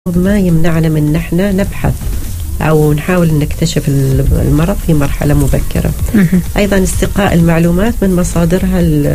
ما يمنعنا من نحن نبحث أو نحاول نكتشف المرض في مرحلة مبكرة. أيضا استقاء المعلومات من مصادرها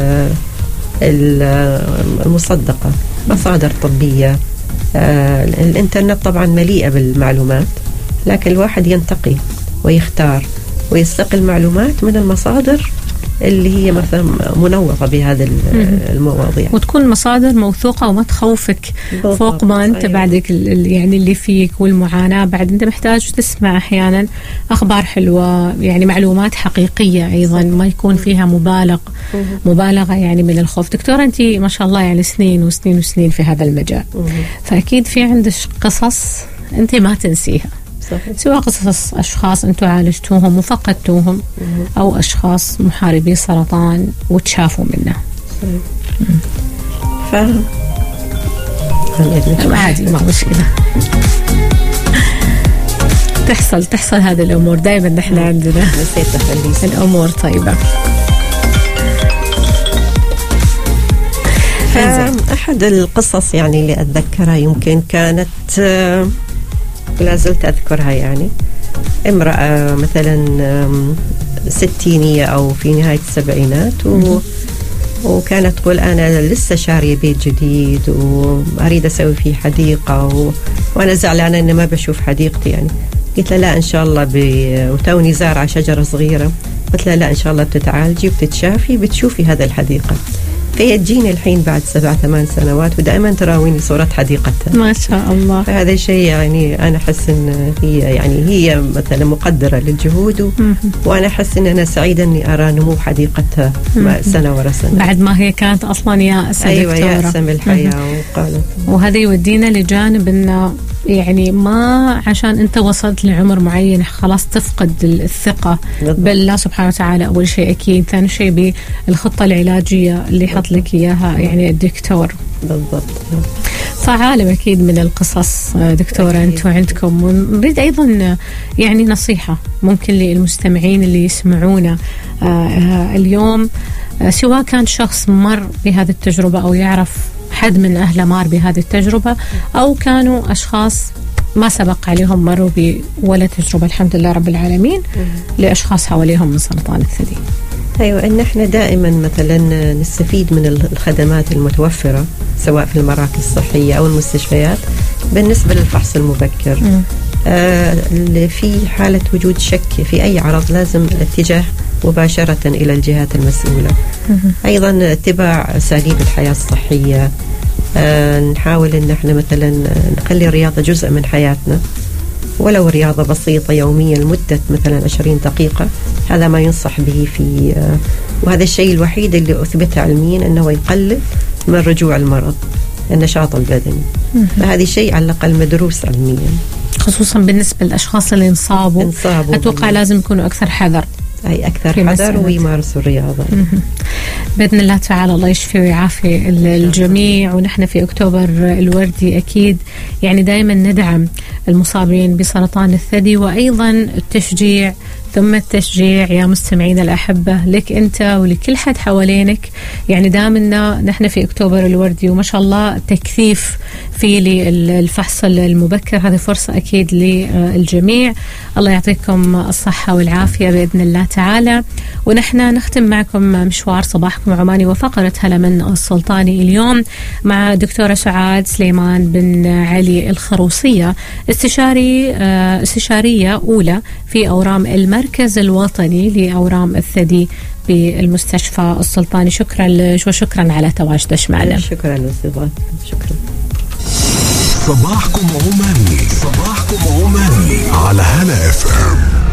المصدقة، مصادر طبية. الإنترنت طبعا مليئة بالمعلومات، لكن الواحد ينتقي ويختار ويستقي المعلومات من المصادر اللي هي مثلا منوعة بهذا المواضيع، وتكون مصادر موثوقة وما تخوفك فوق ما أنت بعدك يعني اللي فيك والمعاناة. بعد أنت محتاج تسمع أحيانا أخبار حلوة، يعني معلومات حقيقية أيضا، ما يكون فيها مبالغة يعني من الخوف. دكتورة أنت ما شاء الله يعني سنين وسنين وسنين في هذا المجال، فأكيد في عندك قصص أنت ما تنسيها، صحيح. سواء قصص أشخاص أنتوا عالجتوهم وفقدتوهم أو أشخاص محاربي سرطان وتشافوا منه. عادي، ما مشكلة. تحصل هذه الأمور دائما. نحن عندنا الأمور طيبة. أحد القصص يعني اللي أتذكرها يمكن كانت لا زلت أذكرها، يعني امرأة مثلا ستينية أو في نهاية السبعينات وكانت تقول أنا لسه شارية بيت جديد وأريد أسوي فيه حديقة وأنا زعلانة إن ما بشوف حديقتي. يعني قلت لها لا إن شاء الله وتوني زارعة شجرة صغيرة، قلت لها لا إن شاء الله بتتعالجي وبتتشافي بتشوفي هذا الحديقة. فهي تجيني الحين بعد 7-8 سنوات ودائما تراويني صورة حديقتها. ما شاء الله. فهذا الشيء يعني أنا أحس إن هي مثلا مقدرة للجهود وأنا أحس إن أنا سعيدة إني أرى نمو حديقتها سنة ورا سنة، بعد ما هي كانت أصلا يائسة. أيوة يائسة من الحياة. وهذا يودينا لجانب إنه يعني ما عشان أنت وصلت لعمر معين خلاص تفقد الثقة بالله سبحانه وتعالى أول شيء أكيد، ثاني شيء بالخطة العلاجية اللي حط لك إياها يعني الدكتور. بالضبط. فعالم أكيد من القصص دكتورة أنتوا عندكم، ونريد أيضا يعني نصيحة ممكن للمستمعين اللي يسمعونا اليوم، سواء كان شخص مر بهذه التجربة أو يعرف حد من أهله مار بهذه التجربة، أو كانوا أشخاص ما سبق عليهم مروا ولا تجربة الحمد لله رب العالمين لأشخاص حواليهم من سرطان الثدي. أيوة، إن إحنا دائما مثلا نستفيد من الخدمات المتوفرة سواء في المراكز الصحية أو المستشفيات بالنسبة للفحص المبكر. في حالة وجود شك في أي عرض لازم الاتجاه مباشرة إلى الجهات المسؤولة. أيضا اتباع أساليب الحياة الصحية، نحاول إن احنا مثلا نخلي الرياضة جزء من حياتنا، ولو رياضة بسيطة يوميا لمدة مثلا 20 دقيقة. هذا ما ينصح به وهذا الشيء الوحيد اللي أثبت علميا أنه يقلل من رجوع المرض، النشاط البدني. فهذا شيء على الأقل مدروس علميا، خصوصا بالنسبة للأشخاص اللي انصابوا أتوقع لازم يكونوا أكثر حذر. أي أكثر حذر ويمارسوا الرياضة. بإذن الله تعالى الله يشفي ويعافي الجميع. ونحن في أكتوبر الوردي أكيد يعني دائما ندعم المصابين بسرطان الثدي، وأيضا التشجيع ثم التشجيع يا مستمعين الأحبة لك أنت ولكل حد حوالينك. يعني دامنا نحن في أكتوبر الوردي وما شاء الله تكثيف في الفحص المبكر، هذه فرصة أكيد للجميع. الله يعطيكم الصحة والعافية بإذن الله تعالى. ونحن نختم معكم مشوار صباحكم عماني وفقرة هلا من السلطاني اليوم مع دكتورة سعاد سليمان بن علي الخروصية، استشارية أولى في أورام المركز الوطني لأورام الثدي بالمستشفى السلطاني. شكرا على تواجدك معنا. شكرا للاستضافة. شكرا. صباحكم عماني على هلا FM.